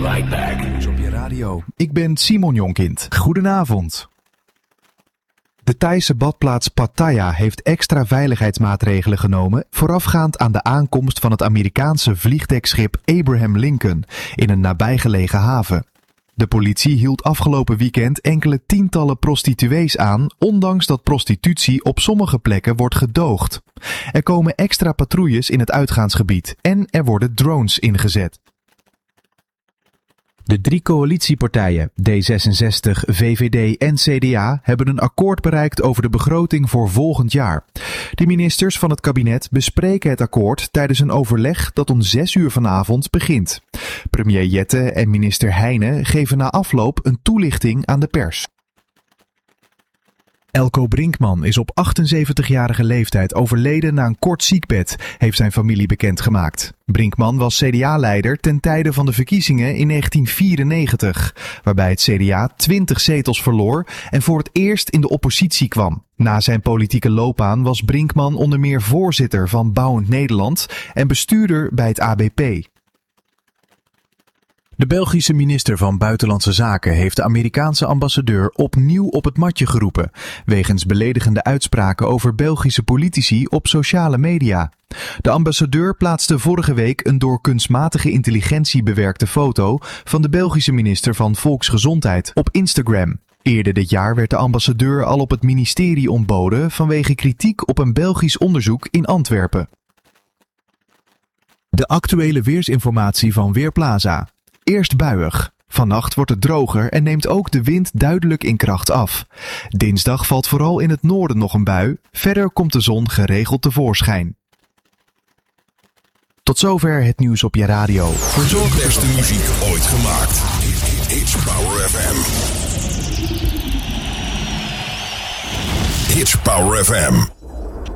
right back. Nieuws op je radio. Ik ben Simon Jonkind. Goedenavond. De Thaise badplaats Pattaya heeft extra veiligheidsmaatregelen genomen voorafgaand aan de aankomst van het Amerikaanse vliegdekschip Abraham Lincoln in een nabijgelegen haven. De politie hield afgelopen weekend enkele tientallen prostituees aan, ondanks dat prostitutie op sommige plekken wordt gedoogd. Er komen extra patrouilles in het uitgaansgebied en er worden drones ingezet. De 3 coalitiepartijen, D66, VVD en CDA, hebben een akkoord bereikt over de begroting voor volgend jaar. De ministers van het kabinet bespreken het akkoord tijdens een overleg dat om 6 uur vanavond begint. Premier Jette en minister Heijnen geven na afloop een toelichting aan de pers. Elko Brinkman is op 78-jarige leeftijd overleden na een kort ziekbed, heeft zijn familie bekendgemaakt. Brinkman was CDA-leider ten tijde van de verkiezingen in 1994, waarbij het CDA 20 zetels verloor en voor het eerst in de oppositie kwam. Na zijn politieke loopbaan was Brinkman onder meer voorzitter van Bouwend Nederland en bestuurder bij het ABP. De Belgische minister van Buitenlandse Zaken heeft de Amerikaanse ambassadeur opnieuw op het matje geroepen, wegens beledigende uitspraken over Belgische politici op sociale media. De ambassadeur plaatste vorige week een door kunstmatige intelligentie bewerkte foto van de Belgische minister van Volksgezondheid op Instagram. Eerder dit jaar werd de ambassadeur al op het ministerie ontboden vanwege kritiek op een Belgisch onderzoek in Antwerpen. De actuele weersinformatie van Weerplaza. Eerst buiig. Vannacht wordt het droger en neemt ook de wind duidelijk in kracht af. Dinsdag valt vooral in het noorden nog een bui. Verder komt de zon geregeld tevoorschijn. Tot zover het nieuws op je radio. De beste muziek ooit gemaakt. It's Power FM. It's Power FM.